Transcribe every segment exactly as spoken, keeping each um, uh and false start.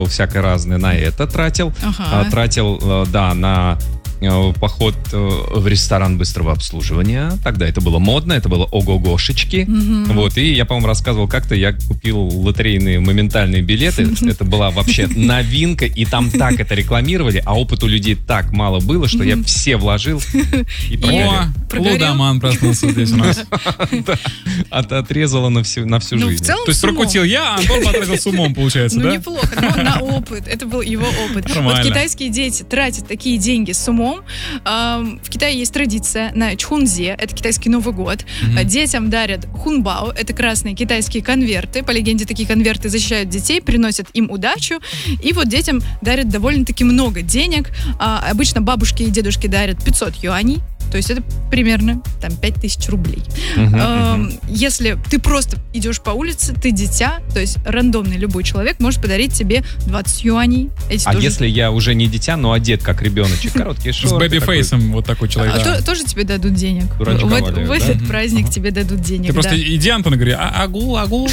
всякое разное на это тратил. Ага. Тратил, да, на поход в ресторан быстрого обслуживания. Тогда это было модно, это было ого-гошечки. Mm-hmm. Вот, и я, по-моему, рассказывал как-то, я купил лотерейные моментальные билеты. Это была вообще новинка, и там так это рекламировали, а опыт у людей так мало было, что я все вложил и прогорел. О, лудоман проснулся здесь у нас. Отрезало на всю жизнь. То есть прокутил я, а Антон потратил с умом, получается, да? Ну, неплохо, но на опыт. Это был его опыт. Вот китайские дети тратят такие деньги с умом. В Китае есть традиция на Чхунзе, это китайский Новый год. Mm-hmm. Детям дарят хунбао, это красные китайские конверты. По легенде, такие конверты защищают детей, приносят им удачу. И вот детям дарят довольно-таки много денег. Обычно бабушки и дедушки дарят пятьсот юаней. То есть это примерно там пять тысяч рублей. Uh-huh, uh-huh. Если ты просто идешь по улице, ты дитя, то есть рандомный любой человек может подарить тебе двадцать юаней. Эти а тоже... если я уже не дитя, но одет как ребеночек, короткие шорты. С бэби-фейсом вот такой человек. А тоже тебе дадут денег. В этот праздник тебе дадут денег. Ты просто иди, Антон, и говори, агу, агу,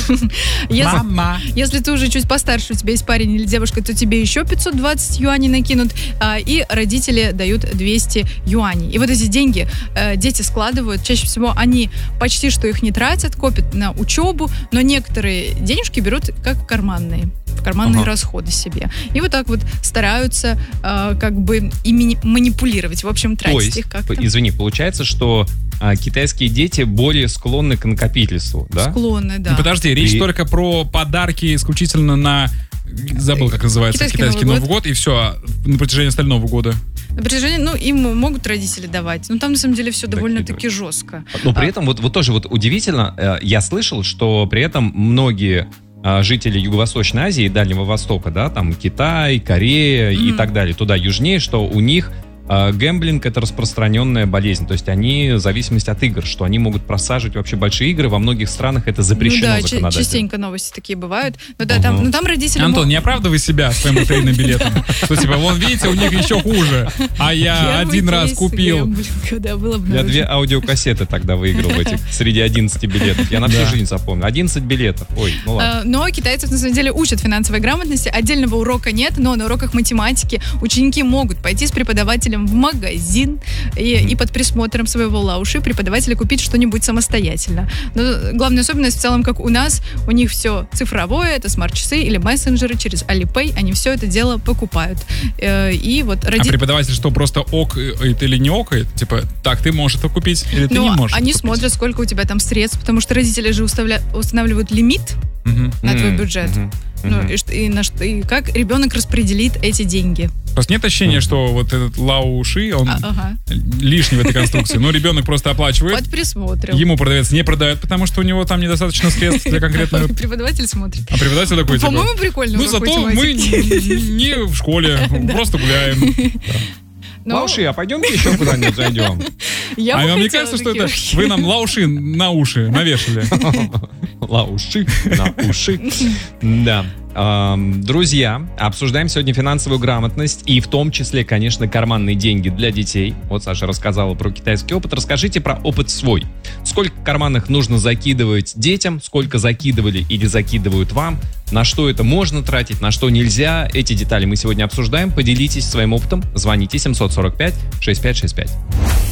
мама. Если ты уже чуть постарше, у тебя есть парень или девушка, то тебе еще пятьсот двадцать юаней накинут, и родители дают двести юаней. И вот эти деньги э, дети складывают. Чаще всего они почти что их не тратят, копят на учебу, но некоторые денежки берут как карманные, в карманные ага. расходы себе. И вот так вот стараются э, как бы ими манипулировать. В общем, тратить есть, их как-то. Извини, получается, что а, китайские дети более склонны к накопительству, да? Склонны, да. Подожди, речь И... только про подарки исключительно на... Забыл, как называется, китайский, китайский Новый, Новый год. год, и все, на протяжении остального года. На протяжении, ну, им могут родители давать, но там, на самом деле, все довольно-таки жестко. Но при а... этом, вот, вот тоже вот удивительно, э, я слышал, что при этом многие э, жители Юго-Восточной Азии и Дальнего Востока, да, там Китай, Корея mm-hmm. и так далее, туда южнее, что у них э, гэмблинг — это распространенная болезнь, то есть они, в зависимости от игр, что они могут просаживать вообще большие игры, во многих странах это запрещено ну да, законодательно. Частенько новости такие бывают. Ну да, uh-huh. там, ну, там родители... Антон, могут... не оправдывай себя своим лотерейным билетом. Что типа, вон, видите, у них еще хуже. А я один раз купил. Я две аудиокассеты тогда выиграл в этих, среди одиннадцати билетов. Я на всю жизнь запомнил. одиннадцать билетов. Ой, ну ладно. Но китайцев, на самом деле, учат финансовой грамотности. Отдельного урока нет, но на уроках математики ученики могут пойти с преподавателем в магазин и, mm-hmm. и под присмотром своего лауши преподавателя купить что-нибудь самостоятельно. Но главная особенность в целом, как у нас, у них все цифровое, это смарт-часы или мессенджеры через Alipay, они все это дело покупают. И вот роди... А преподаватель что, просто окает или не окает? Типа, так, ты можешь это купить или ты ну, не можешь? Они купить? Смотрят, сколько у тебя там средств, потому что родители же уставля... устанавливают лимит mm-hmm. на твой бюджет. Mm-hmm. Ну, mm-hmm. и, и, на, и как ребенок распределит эти деньги. Просто нет ощущения, mm-hmm. что вот этот Лауши, он а, ага. лишний в этой конструкции. Но ребенок просто оплачивает. Под присмотром. Ему продавец не продает, потому что у него там недостаточно средств для конкретного... Преподаватель смотрит. А преподаватель такой, типа... По-моему, прикольно. Ну, зато мы не в школе, просто гуляем. Но... Лауши, а пойдемте еще куда-нибудь зайдем. Я а вам не кажется, что это вы нам лауши на уши навешали? Лауши на уши. Да. Друзья, обсуждаем сегодня финансовую грамотность и в том числе, конечно, карманные деньги для детей. Вот Саша рассказала про китайский опыт. Расскажите про опыт свой. Сколько карманных нужно закидывать детям, сколько закидывали или закидывают вам, на что это можно тратить, на что нельзя. Эти детали мы сегодня обсуждаем. Поделитесь своим опытом. Звоните семь сорок пять шестьдесят пять шестьдесят пять.